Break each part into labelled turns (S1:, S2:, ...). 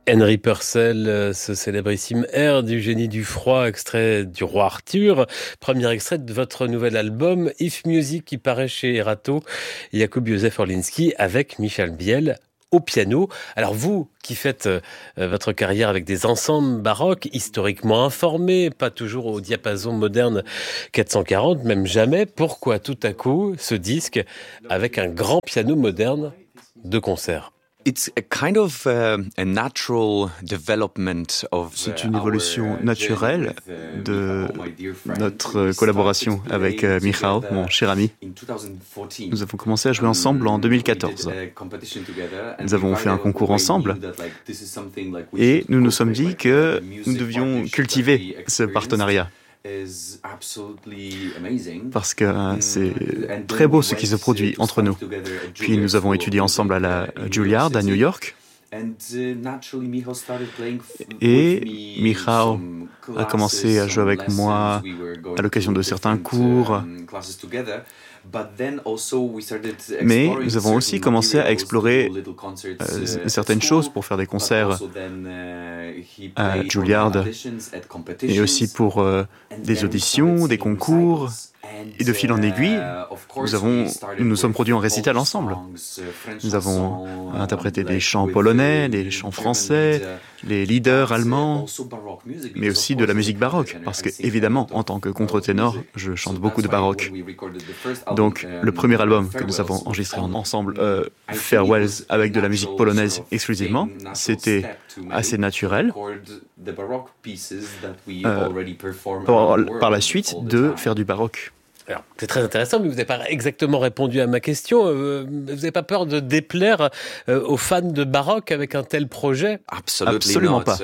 S1: Henry Purcell, ce célébrissime air du génie du froid, extrait du Roi Arthur, premier extrait de votre nouvel album If Music qui paraît chez Erato, Jakub Józef Orliński avec Michal Biel au piano. Alors vous qui faites votre carrière avec des ensembles baroques, historiquement informés, pas toujours au diapason moderne 440, même jamais, pourquoi tout à coup ce disque avec un grand piano moderne de concert ?
S2: C'est une évolution naturelle de notre collaboration avec Michal, mon cher ami. Nous avons commencé à jouer ensemble en 2014. Nous avons fait un concours ensemble et nous nous sommes dit que nous devions cultiver ce partenariat. Parce que c'est très beau ce qui se produit entre nous. Puis nous avons étudié ensemble à la Juilliard à New York. Et Michal a commencé à jouer avec moi à l'occasion de certains cours. Mais nous avons aussi commencé à explorer certaines choses pour faire des concerts à Juilliard et aussi pour des auditions, des concours. Et de fil en aiguille, nous nous sommes produits en récital ensemble. Nous avons interprété des chants polonais, des chants français, les leaders allemands, mais aussi de la musique baroque. Parce que, évidemment, en tant que contre-ténor, je chante beaucoup de baroque. Donc, le premier album que nous avons enregistré ensemble, Farewells, avec de la musique polonaise exclusivement, c'était assez naturel. Par la suite, de faire du baroque.
S1: Alors, c'est très intéressant, mais vous n'avez pas exactement répondu à ma question. Vous n'avez pas peur de déplaire aux fans de baroque avec un tel projet ?
S2: Absolument pas.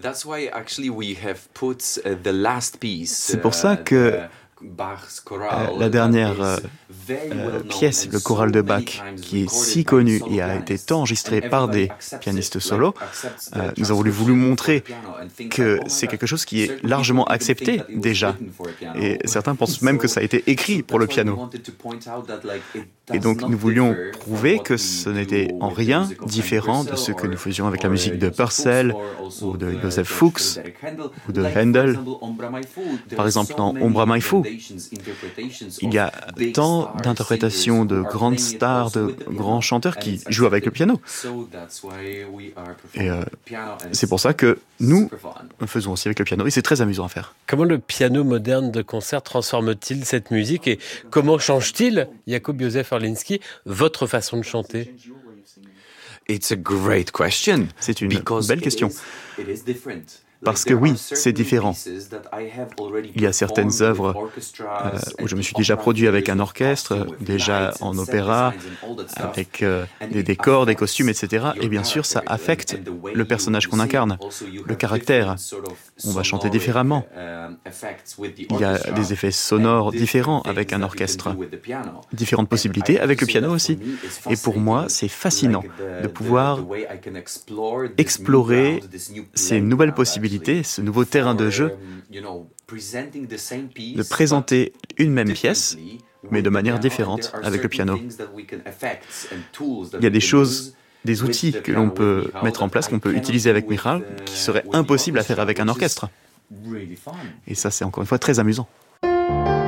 S2: C'est pour ça que la dernière pièce, le choral de Bach, qui est si connu et a été tant enregistré par des pianistes solos, nous avons voulu montrer que c'est quelque chose qui est largement accepté déjà. Et certains pensent même que ça a été écrit pour le piano. Et donc nous voulions prouver que ce n'était en rien différent de ce que nous faisions avec la musique de Purcell, ou de Joseph Fuchs, ou de Handel. Par exemple, dans Ombra Mai Fu, il y a tant d'interprétations de grandes stars, de grands chanteurs qui jouent avec le piano. Et c'est pour ça que nous faisons aussi avec le piano, et c'est très amusant à faire.
S1: Comment le piano moderne de concert transforme-t-il cette musique et comment change-t-il, Jakub Józef Orliński, votre façon de chanter ?
S2: C'est une belle question. Parce que oui, c'est différent. Il y a certaines œuvres où je me suis déjà produit avec un orchestre, déjà en opéra, avec des décors, des costumes, etc. Et bien sûr, ça affecte le personnage qu'on incarne, le caractère. On va chanter différemment. Il y a des effets sonores différents avec un orchestre. Différentes possibilités avec le piano aussi. Et pour moi, c'est fascinant de pouvoir explorer ces nouvelles possibilités, ce nouveau terrain de jeu, de présenter une même pièce, mais de manière différente avec le piano. Il y a des choses, des outils que l'on peut mettre en place, qu'on peut utiliser avec Michal, qui seraient impossibles à faire avec un orchestre. Et ça, c'est encore une fois très amusant.